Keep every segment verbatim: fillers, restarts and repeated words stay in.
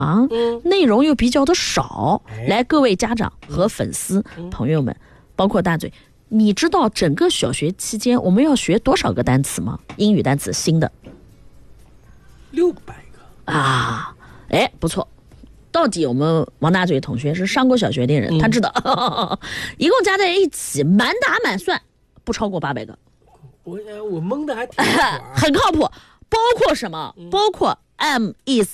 啊，内容又比较的少。来，各位家长和粉丝朋友们，包括大嘴，你知道整个小学期间我们要学多少个单词吗？英语单词新的六百个啊！哎，不错。到底我们王大嘴同学是上过小学的人，他知道，呵呵一共加在一起满打满算不超过八百个。 我我蒙的还挺很靠谱。包括什么？嗯、包括 am is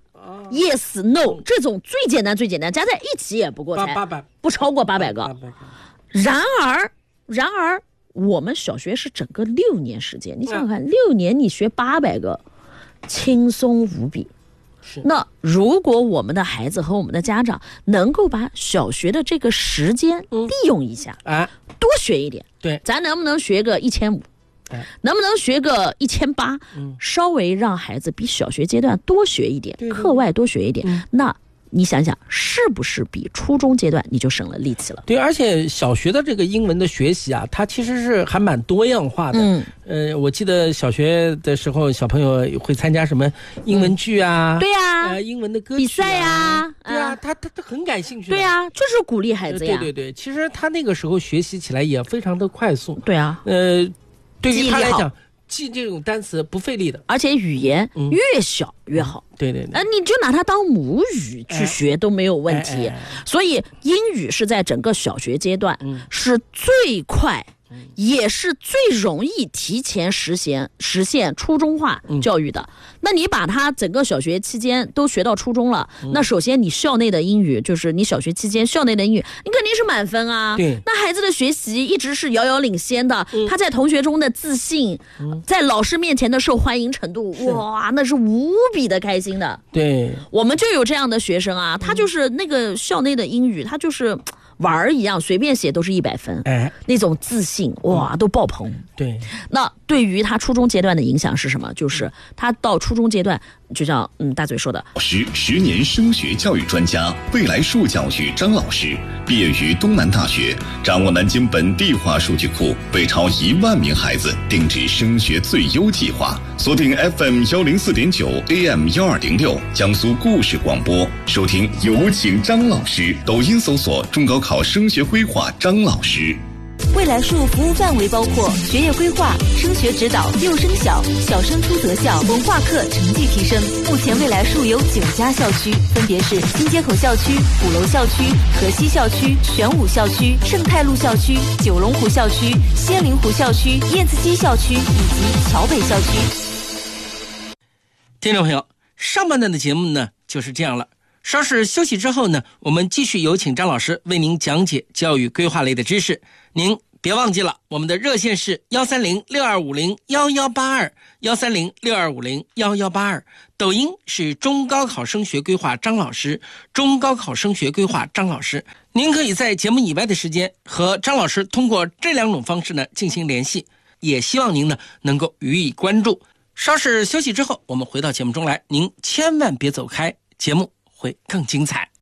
are、yes no 这种最简单最简单，加在一起也不过才八百， 不超过八百个。然而，然而我们小学是整个六年时间，你想想看，嗯、六年你学八百个，轻松无比。那如果我们的孩子和我们的家长能够把小学的这个时间利用一下， 嗯、啊， 多学一点， 对， 咱能不能学个一千五？能不能学个一千八？稍微让孩子比小学阶段多学一点， 对对对， 课外多学一点， 嗯、 那你想想，是不是比初中阶段你就省了力气了？ 对，而且小学的这个英文的学习啊，它其实是还蛮多样化的。 嗯， 呃，我记得小学的时候，小朋友会参加什么英文剧啊？ 嗯、对呀、啊， 呃，英文的歌曲、啊、 比赛呀、啊， 对啊，他他他很感兴趣。 对啊，就是鼓励孩子呀。 呃、对对对，其实他那个时候学习起来也非常的快速。 对啊， 呃，对于他来讲。记这种单词不费力的， 而且语言越小越好。 嗯、对对对， 呃，你就拿它当母语去学、哎、都没有问题。哎哎哎、所以英语是在整个小学阶段、嗯、是最快、嗯、也是最容易提前实现实现初中化教育的。嗯、那你把它整个小学期间都学到初中了，嗯、那首先你校内的英语就是你小学期间校内的英语，你肯定是满分啊。 对， 那孩子的学习一直是遥遥领先的，嗯、他在同学中的自信，嗯、在老师面前的受欢迎程度，哇，那是无比的开心的。 对， 我们就有这样的学生啊，他就是那个校内的英语，他就是玩儿一样，随便写都是一百分， 哎， 那种自信哇、嗯、都爆棚。 对， 那对于他初中阶段的影响是什么？就是他到初中阶段，就像嗯大嘴说的， 老师十年升学教育专家，未来数教育张老师，毕业于东南大学，掌握南京本地化数据库，为超一万名孩子定制升学最优计划。锁定 F M 幺零四点九 A M 幺二零六江苏故事广播，收听有请张老师。抖音搜索中高考升学规划张老师。 未来数服务范围包括学业规划、升学指导、幼升小、小升初择校、文化课成绩提升。目前未来数有九家校区，分别是新街口校区、鼓楼校区、河西校区、玄武校区、盛泰路校区、九龙湖校区、仙灵湖校区、燕子矶校区以及桥北校区。 听众朋友，上半段的节目呢就是这样了。稍事休息之后呢，我们继续有请张老师为您讲解教育规划类的知识。您别忘记了，我们的热线是幺三零六二五零幺幺八二，幺三零六二五零幺幺八二。抖音是中高考升学规划张老师，中高考升学规划张老师。您可以在节目以外的时间和张老师通过这两种方式呢进行联系，也希望您呢能够予以关注。稍事休息之后，我们回到节目中来，您千万别走开，节目会更精彩。